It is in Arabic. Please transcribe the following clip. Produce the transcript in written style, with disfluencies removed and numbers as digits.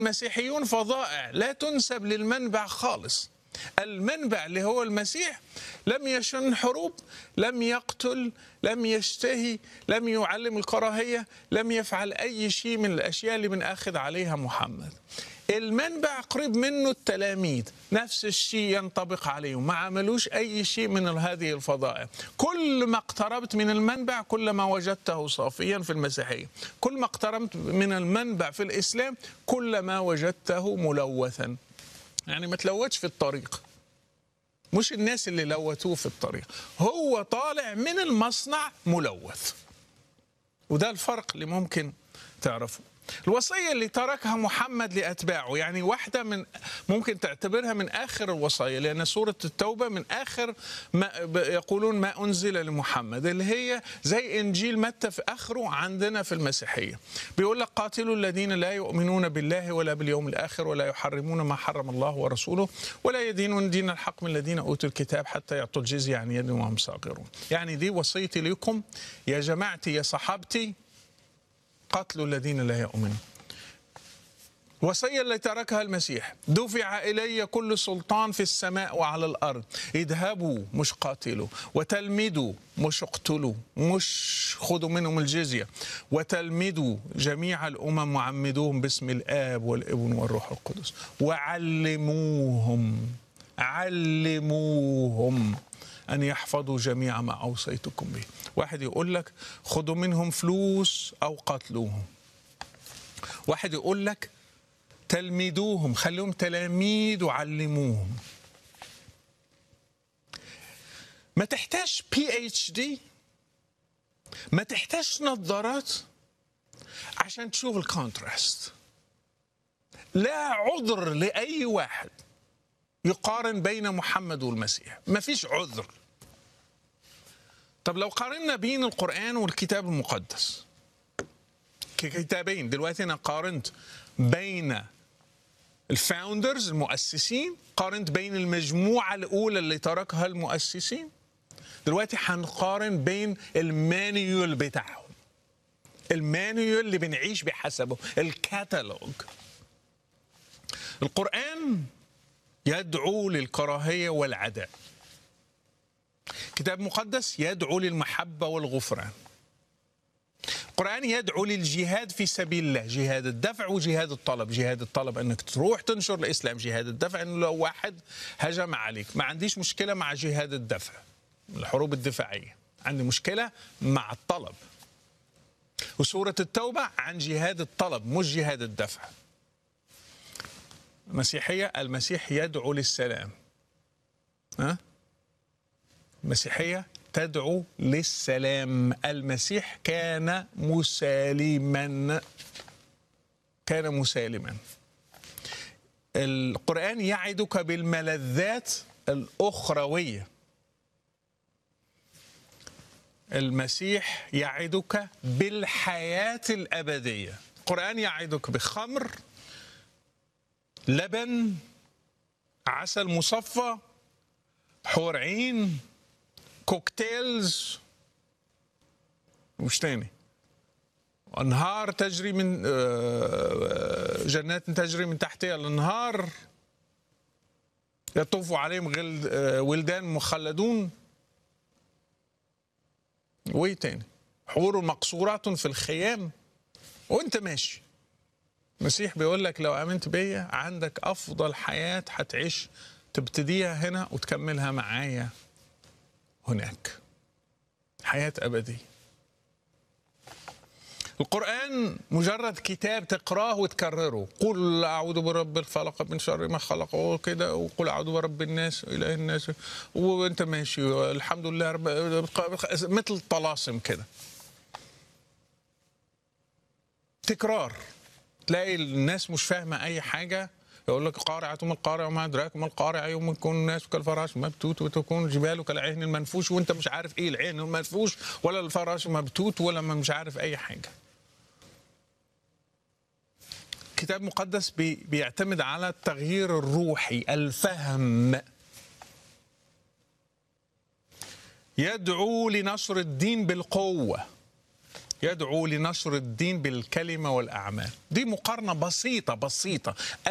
المسيحيون فظائع لا تنسب للمنبع خالص. المنبع اللي هو المسيح لم يشن حروب، لم يقتل، لم يشتهي، لم يعلم الكراهية، لم يفعل أي شيء من الأشياء اللي بنأخذ عليها محمد. المنبع قريب منه التلاميذ، نفس الشيء ينطبق عليهم، ما عملوش أي شيء من هذه الفضائل. كل ما اقتربت من المنبع كل ما وجدته صافيا في المسيحية، كل ما اقتربت من المنبع في الإسلام كل ما وجدته ملوثا. يعني ما تلوثش في الطريق، مش الناس اللي لوثوه في الطريق، هو طالع من المصنع ملوث. وده الفرق اللي ممكن تعرفه. الوصية اللي تركها محمد لأتباعه يعني واحدة من ممكن تعتبرها من آخر الوصايا، لأن سورة التوبة من آخر ما يقولون ما أنزل لمحمد، اللي هي زي إنجيل متى في آخره عندنا في المسيحية. بيقول لك قاتلوا الذين لا يؤمنون بالله ولا باليوم الآخر ولا يحرمون ما حرم الله ورسوله ولا يدينون دين الحق من الذين أوتوا الكتاب حتى يعطوا الجزية عن يد وهم صاغرون. يعني دي وصيتي لكم يا جماعتي يا صحابتي، قتلوا الذين لا يؤمنون. الوصية اللي تركها المسيح دفع إلي كل سلطان في السماء وعلى الأرض، اذهبوا مش قاتلوا، وتلمذوا مش اقتلوا، مش خذوا منهم الجزية، وتلمذوا جميع الأمم وعمدوهم باسم الآب والابن والروح القدس وعلموهم أن يحفظوا جميع ما أوصيتكم به. واحد يقول لك خذوا منهم فلوس أو قتلوهم، واحد يقول لك تلميذوهم خليهم تلاميذ وعلموهم. ما تحتاج PhD، ما تحتاج نظارات عشان تشوف الكونتراست. لا عذر لأي واحد يقارن بين محمد والمسيح، ما فيش عذر. طب لو قارنا بين القرآن والكتاب المقدس ككتابين، دلوقتي أنا قارنت بين الفاوندرز المؤسسين، قارنت بين المجموعة الأولى اللي تركها المؤسسين، دلوقتي هنقارن بين المانيول بتاعهم، المانيول اللي بنعيش بحسبه، الكاتالوج. القرآن يدعو للكراهية والعداء، كتاب مقدس يدعو للمحبة والغفران. القرآن يدعو للجهاد في سبيل الله، جهاد الدفع وجهاد الطلب. جهاد الطلب أنك تروح تنشر الإسلام، جهاد الدفع أنه لو واحد هجم عليك، ما عنديش مشكلة مع جهاد الدفع، الحروب الدفاعية، عندي مشكلة مع الطلب. وسورة التوبة عن جهاد الطلب مش جهاد الدفع. المسيح يدعو للسلام، المسيحية تدعو للسلام. المسيح كان مسالما، كان مسالما. القرآن يعدك بالملذات الأخروية، المسيح يعدك بالحياة الأبدية. القرآن يعدك بخمر، لبن، عسل مصفى، حور عين، كوكتيلز، وش تاني، أنهار تجري من جنات تجري من تحتها الأنهار يطوف عليهم ولدان مخلدون، وإيه تاني، حور مقصورات في الخيام. وانت ماشي المسيح بيقول لك لو آمنت بيا عندك أفضل حياة هتعيش، تبتديها هنا وتكملها معايا هناك، حياة أبدية. القرآن مجرد كتاب تقراه وتكرره، قل أعوذ برب الفلق من شر ما خلق وكده، وقل أعوذ برب الناس إله الناس، وانت ماشي الحمد لله مثل الطلاسم كده، تكرار. تلاقي الناس مش فاهمة أي حاجة، يقول لك قارعة ما القارعة وما أدراك ما القارعة، يوم يكون الناس كالفراش مبتوت وتكون الجبال كالعهن المنفوش، وأنت مش عارف إيه العهن المنفوش ولا الفراش مبتوت ولا مش عارف أي حاجة. كتاب مقدس بيعتمد على التغيير الروحي، الفهم. يدعو لنشر الدين بالقوة، يدعو لنشر الدين بالكلمة والأعمال. دي مقارنة بسيطة.